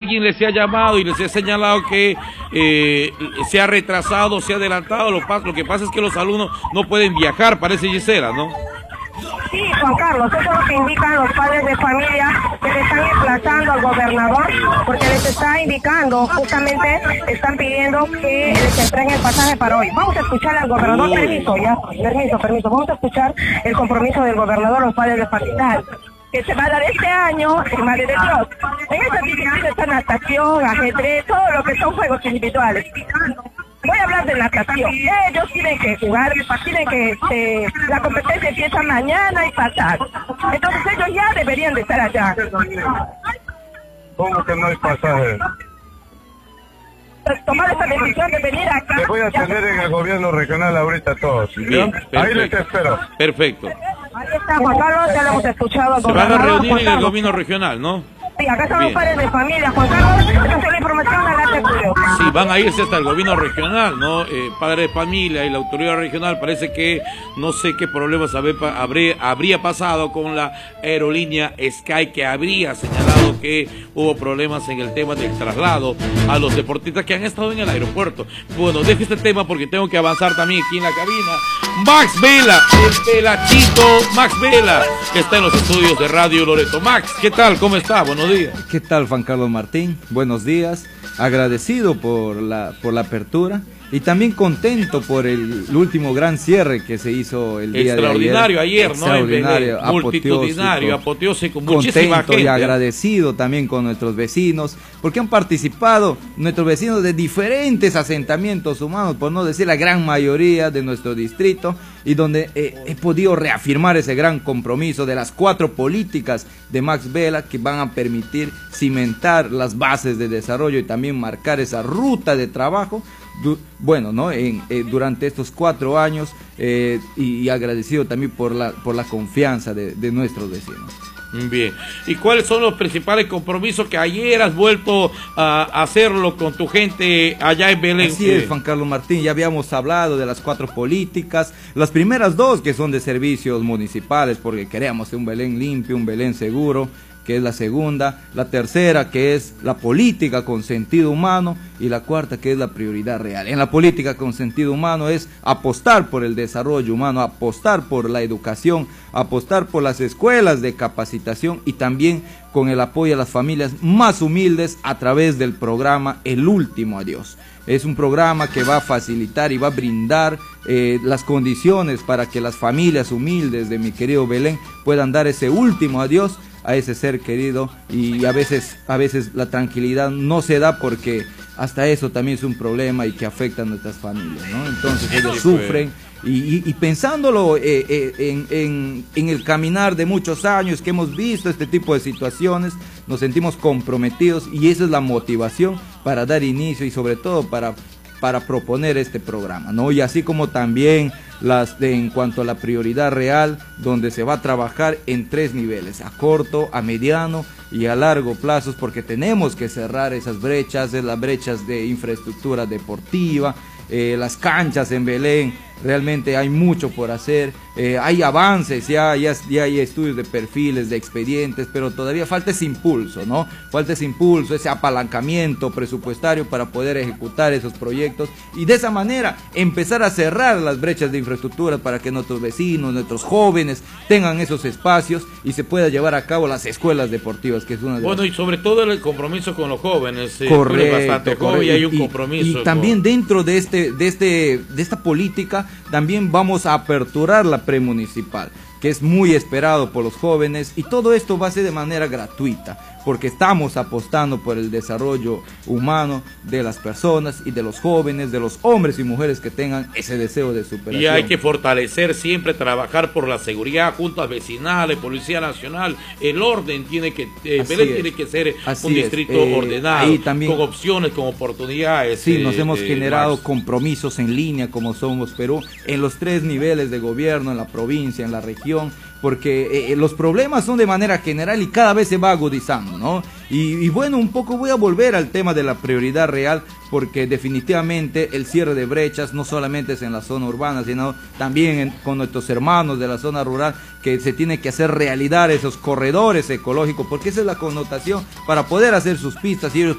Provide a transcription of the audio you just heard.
alguien les ha llamado y les ha señalado que se ha retrasado, se ha adelantado. Lo que pasa es que los alumnos no pueden viajar, parece, Gisela, ¿no? Sí, Juan Carlos, eso es lo que indican los padres de familia, que le están emplazando al gobernador, porque les está indicando, justamente están pidiendo que les entreguen el pasaje para hoy. Vamos a escuchar al gobernador, permiso, vamos a escuchar el compromiso del gobernador, los padres de familia, que se va a dar este año en Madre de Dios. En esta actividad está natación, ajedrez, todo lo que son juegos individuales. Voy a hablar de natación. Ellos tienen que jugar, la competencia empieza mañana y pasado. Entonces ellos ya deberían de estar allá. ¿Cómo que no hay pasaje? Tomar esa decisión de venir acá. Te voy a tener en el gobierno regional ahorita todos. Bien, ahí les espero. Perfecto. Ahí está Juan Carlos, ya lo hemos escuchado al Se van a gobernador. reunir en el gobierno regional, ¿no? Sí, acá están los padres de familia, Juan Carlos, esta es la información de la Julio. Sí, van a irse hasta el gobierno regional, ¿no? Padre de familia y la autoridad regional, parece que no sé qué problemas habría pasado con la aerolínea Sky, que habría señalado que hubo problemas en el tema del traslado a los deportistas que han estado en el aeropuerto. Bueno, dejo este tema porque tengo que avanzar también aquí en la cabina. Max Vela, el pelachito Max Vela, que está en los estudios de Radio Loreto. Max, ¿qué tal? ¿Cómo está? Buenos días. ¿Qué tal, Juan Carlos Martín? Buenos días. Agradecido por la apertura y también contento por el último gran cierre que se hizo el día de ayer. Extraordinario ayer, ¿no? Extraordinario, multitudinario, apoteósico, muchísima contento gente. Y agradecido también con nuestros vecinos, porque han participado nuestros vecinos de diferentes asentamientos humanos, por no decir la gran mayoría de nuestro distrito, y donde he podido reafirmar ese gran compromiso de las 4 políticas de Max Vela que van a permitir cimentar las bases de desarrollo y también marcar esa ruta de trabajo. Bueno, ¿no? Durante estos 4 años y agradecido también por la confianza de nuestros vecinos. Bien, ¿y cuáles son los principales compromisos que ayer has vuelto a hacerlo con tu gente allá en Belén? Así es, Juan Carlos Martín, ya habíamos hablado de las 4 políticas, las primeras 2 que son de servicios municipales, porque queremos un Belén limpio, un Belén seguro, que es la segunda, la tercera que es la política con sentido humano y la cuarta que es la prioridad real. En la política con sentido humano es apostar por el desarrollo humano, apostar por la educación, apostar por las escuelas de capacitación y también con el apoyo a las familias más humildes a través del programa El Último Adiós. Es un programa que va a facilitar y va a brindar las condiciones para que las familias humildes de mi querido Belén puedan dar ese último adiós a ese ser querido, y a veces la tranquilidad no se da porque hasta eso también es un problema y que afecta a nuestras familias, ¿no? Entonces ellos sufren y pensándolo en el caminar de muchos años que hemos visto este tipo de situaciones, nos sentimos comprometidos y esa es la motivación para dar inicio y sobre todo para proponer este programa, ¿no? Y así como también en cuanto a la prioridad real, donde se va a trabajar en 3 niveles, a corto, a mediano y a largo plazo, porque tenemos que cerrar esas brechas, las brechas de infraestructura deportiva, las canchas en Belén, realmente hay mucho por hacer, hay avances, ya hay estudios de perfiles, de expedientes, pero todavía falta ese impulso, ¿no? Falta ese impulso, ese apalancamiento presupuestario para poder ejecutar esos proyectos y de esa manera empezar a cerrar las brechas de infraestructura para que nuestros vecinos, nuestros jóvenes tengan esos espacios y se pueda llevar a cabo las escuelas deportivas, que es una de bueno, y sobre todo el compromiso con los jóvenes. Correcto, bastante joven y hay un compromiso. Y también dentro de esta política también vamos a aperturar la premunicipal, que es muy esperado por los jóvenes, y todo esto va a ser de manera gratuita, porque estamos apostando por el desarrollo humano de las personas y de los jóvenes, de los hombres y mujeres que tengan ese deseo de superación. Y hay que fortalecer siempre, trabajar por la seguridad, juntas vecinales, Policía Nacional, el orden tiene que, Belén tiene que ser un distrito ordenado, también, con opciones, con oportunidades. Sí, nos hemos generado compromisos en línea como Somos Perú, en los 3 niveles de gobierno, en la provincia, en la región, porque los problemas son de manera general y cada vez se va agudizando, ¿no? Y bueno, un poco voy a volver al tema de la prioridad real, porque definitivamente el cierre de brechas no solamente es en la zona urbana, sino también con nuestros hermanos de la zona rural, que se tiene que hacer realidad esos corredores ecológicos, porque esa es la connotación para poder hacer sus pistas y ellos